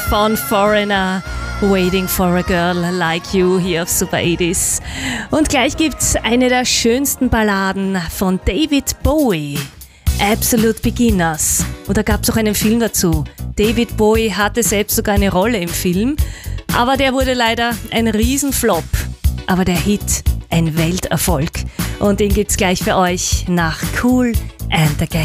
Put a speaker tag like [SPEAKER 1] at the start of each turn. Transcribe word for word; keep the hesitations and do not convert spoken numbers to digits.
[SPEAKER 1] von Foreigner, Waiting for a Girl Like You hier auf Super achtziger. Und gleich gibt's eine der schönsten Balladen von David Bowie, Absolute Beginners. Und da gab's auch einen Film dazu. David Bowie hatte selbst sogar eine Rolle im Film, aber der wurde leider ein Riesenflop. Aber der Hit ein Welterfolg. Und den gibt's gleich für euch nach Kool and the Gang.